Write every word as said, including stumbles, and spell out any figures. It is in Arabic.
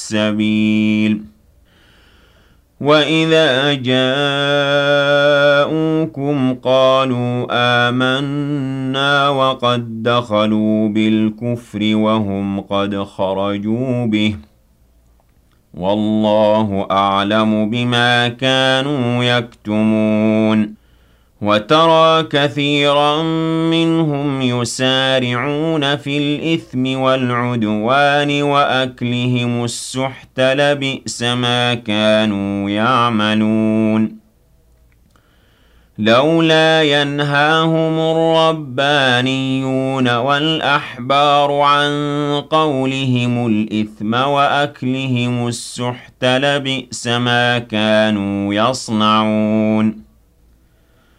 السبيل وَإِذَا جَاءُوكُمْ قَالُوا آمَنَّا وَقَدْ دَخَلُوا بِالْكُفْرِ وَهُمْ قَدْ خَرَجُوا بِهِ وَاللَّهُ أَعْلَمُ بِمَا كَانُوا يَكْتُمُونَ وَتَرَى كَثِيرًا مِّنْهُمْ يُسَارِعُونَ فِي الْإِثْمِ وَالْعُدْوَانِ وَأَكْلِهِمُ السُّحْتَ ۚ لَبِئْسَ مَا كَانُوا يَعْمَلُونَ لَوْلَا يَنْهَاهُمُ الرَّبَّانِيُّونَ وَالْأَحْبَارُ عَن قَوْلِهِمُ الْإِثْمَ وَأَكْلِهِمُ السُّحْتَ ۚ لَبِئْسَ مَا كَانُوا يَصْنَعُونَ